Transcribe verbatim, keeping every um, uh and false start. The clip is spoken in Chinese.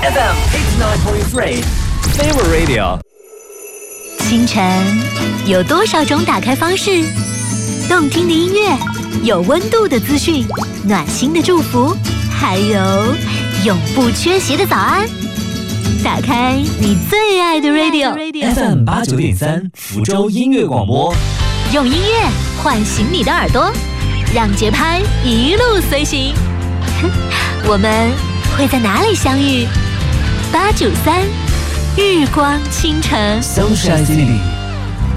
F M eighty-nine point three Favorite Radio。 清晨有多少种打开方式？动听的音乐，有温度的资讯，暖心的祝福，还有永不缺席的早安。打开你最爱的 Radio，F M 八九点三，福州音乐广播。 用音乐唤醒你的耳朵，让节拍一路随行。我们会在哪里相遇？八九三，日光倾城 Sunshine City。